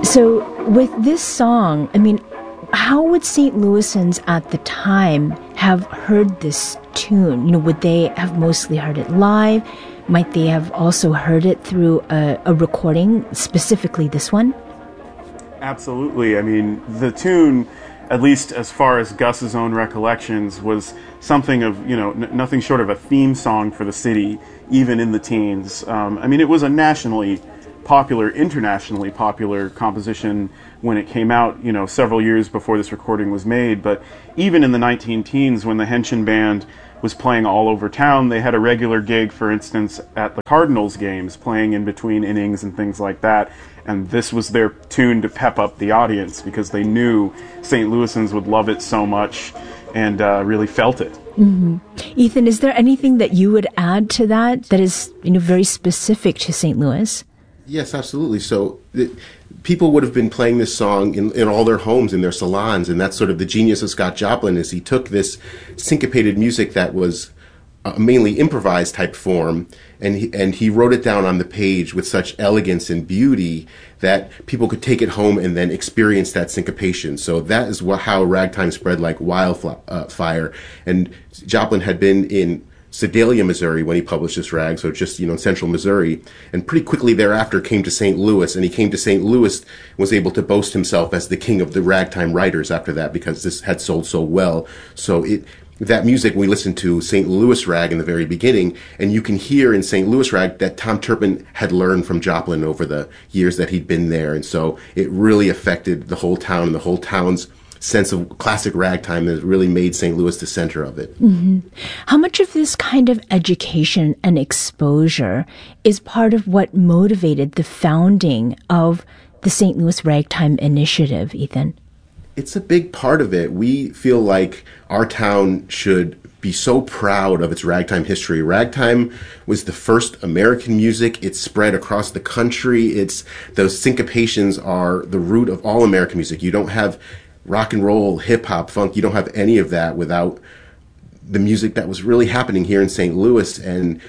So with this song, I mean, how would St. Louisans at the time have heard this tune? You know, would they have mostly heard it live? Might they have also heard it through a recording, specifically this one? Absolutely. I mean, the tune, at least as far as Gus's own recollections, was something of, nothing short of a theme song for the city, even in the teens. I mean, it was a nationally popular, internationally popular composition when it came out, several years before this recording was made. But even in the 19-teens, when the Henshin Band was playing all over town, they had a regular gig, for instance, at the Cardinals games, playing in between innings and things like that. And this was their tune to pep up the audience because they knew St. Louisans would love it so much and really felt it. Mm-hmm. Ethan, is there anything that you would add to that is, very specific to St. Louis? Yes, absolutely. So people would have been playing this song in all their homes, in their salons, and that's sort of the genius of Scott Joplin, is he took this syncopated music that was mainly improvised type form, and he wrote it down on the page with such elegance and beauty that people could take it home and then experience that syncopation. So that is how ragtime spread like wildfire. And Joplin had been in Sedalia, Missouri, when he published this rag, so just, in central Missouri, and pretty quickly thereafter came to St. Louis, and he came to St. Louis, was able to boast himself as the king of the ragtime writers after that, because this had sold so well. So that music, we listened to St. Louis rag in the very beginning, and you can hear in St. Louis rag that Tom Turpin had learned from Joplin over the years that he'd been there, and so it really affected the whole town and the whole town's sense of classic ragtime that really made St. Louis the center of it. Mm-hmm. How much of this kind of education and exposure is part of what motivated the founding of the St. Louis Ragtime Initiative, Ethan? It's a big part of it. We feel like our town should be so proud of its ragtime history. Ragtime was the first American music. It spread across the country. Those syncopations are the root of all American music. You don't have rock and roll, hip hop, funk. You don't have any of that without the music that was really happening here in St. Louis. And,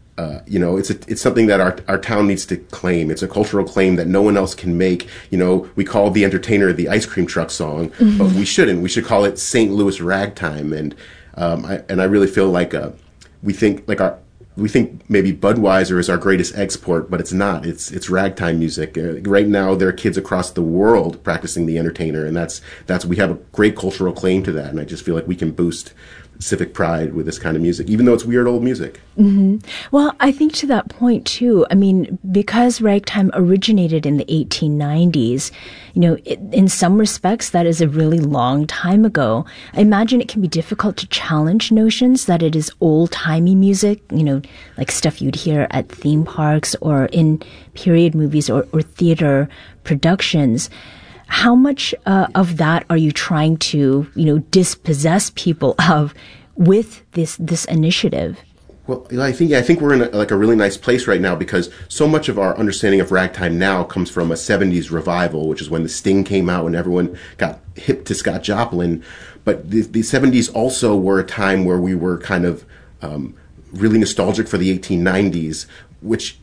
it's something that our town needs to claim. It's a cultural claim that no one else can make. We call The Entertainer the ice cream truck song, mm-hmm. but we shouldn't. We should call it St. Louis Ragtime. And, I really feel like, we think maybe Budweiser is our greatest export, but it's not. It's ragtime music. Right now, there are kids across the world practicing The Entertainer, and we have a great cultural claim to that. And I just feel like we can boost civic pride with this kind of music, even though it's weird old music. Mm-hmm. Well, I think to that point too, I mean, because ragtime originated in the 1890s, in some respects, that is a really long time ago. I imagine it can be difficult to challenge notions that it is old-timey music, like stuff you'd hear at theme parks or in period movies or theater productions. How much of that are you trying to, dispossess people of with this initiative? Well, I think we're in a really nice place right now, because so much of our understanding of ragtime now comes from a 70s revival, which is when the Sting came out and everyone got hip to Scott Joplin. But the 70s also were a time where we were kind of really nostalgic for the 1890s, which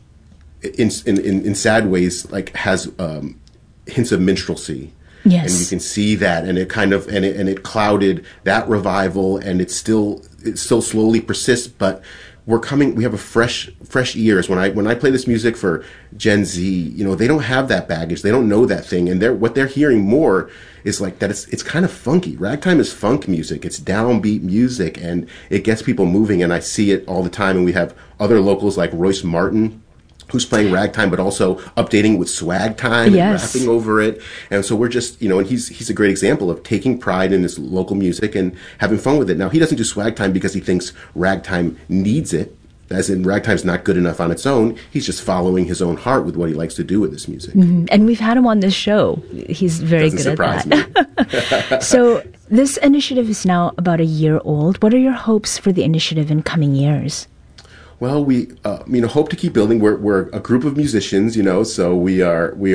in sad ways has hints of minstrelsy. Yes. And you can see that, and it kind of, and it clouded that revival, and it still slowly persists, but we have a fresh ears. When I play this music for Gen Z, they don't have that baggage. They don't know that thing. And what they're hearing more is like that it's kind of funky. Ragtime is funk music. It's downbeat music, and it gets people moving, and I see it all the time. And we have other locals like Royce Martin, who's playing ragtime, but also updating with swag time and rapping over it. And so we're just, and he's a great example of taking pride in his local music and having fun with it. Now, he doesn't do swag time because he thinks ragtime needs it, as in ragtime's not good enough on its own. He's just following his own heart with what he likes to do with this music. Mm-hmm. And we've had him on this show. He's very good at that. So this initiative is now about a year old. What are your hopes for the initiative in coming years? Well, we hope to keep building. We're a group of musicians, so we are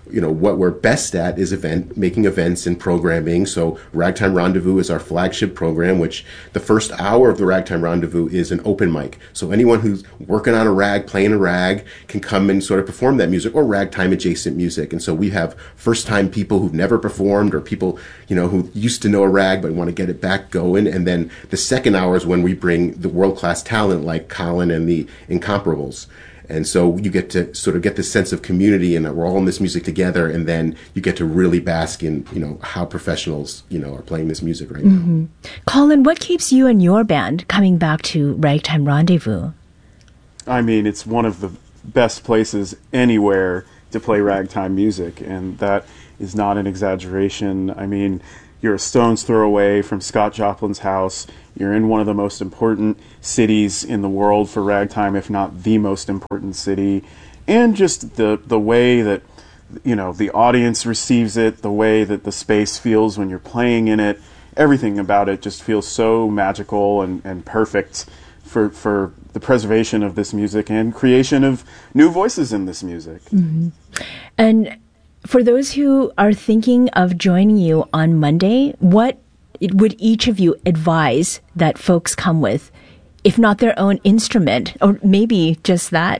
what we're best at is making events and programming. So Ragtime Rendezvous is our flagship program, which the first hour of the Ragtime Rendezvous is an open mic. So anyone who's working on a rag, playing a rag, can come and sort of perform that music or ragtime adjacent music. And so we have first time people who've never performed or people, who used to know a rag but want to get it back going. And then the second hour is when we bring the world-class talent like Colin and the Incomparables. And so you get to sort of get this sense of community, and we're all in this music together, and then you get to really bask in, how professionals, are playing this music right now. Colin, what keeps you and your band coming back to Ragtime Rendezvous? I mean, it's one of the best places anywhere to play ragtime music, and that is not an exaggeration. I mean, you're a stone's throw away from Scott Joplin's house. You're in one of the most important cities in the world for ragtime, if not the most important city. And just the way that, the audience receives it, the way that the space feels when you're playing in it, everything about it just feels so magical and perfect for the preservation of this music and creation of new voices in this music. Mm-hmm. And for those who are thinking of joining you on Monday, what would each of you advise that folks come with, if not their own instrument, or maybe just that?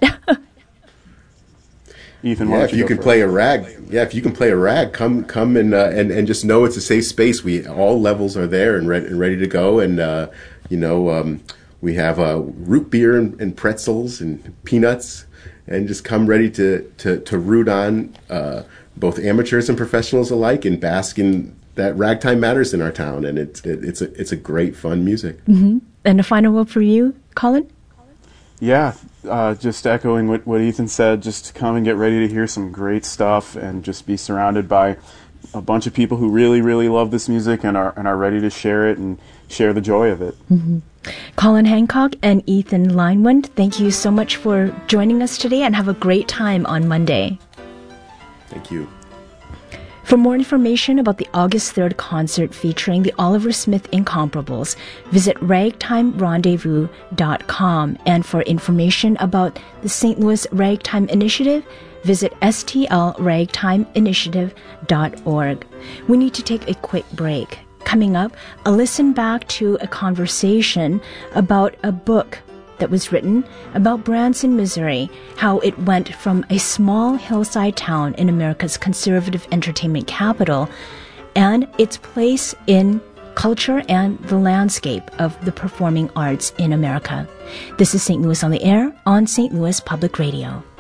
Ethan, if you can play a rag, come and just know it's a safe space. All levels are there and ready to go, and we have root beer and pretzels and peanuts, and just come ready to root on both amateurs and professionals alike, and bask in that ragtime matters in our town, and it's a great fun music. Mm-hmm. And a final word for you, Colin? Yeah, just echoing what Ethan said. Just come and get ready to hear some great stuff, and just be surrounded by a bunch of people who really, really love this music and are ready to share it and share the joy of it. Mm-hmm. Colin Hancock and Ethan Linewind, thank you so much for joining us today, and have a great time on Monday. Thank you. For more information about the August 3rd concert featuring the Oliver Smith Incomparables, visit ragtimerendezvous.com. And for information about the St. Louis Ragtime Initiative, visit stlragtimeinitiative.org. We need to take a quick break. Coming up, a listen back to a conversation about a book that was written about Branson, Missouri, how it went from a small hillside town in America's conservative entertainment capital and its place in culture and the landscape of the performing arts in America. This is St. Louis on the Air on St. Louis Public Radio.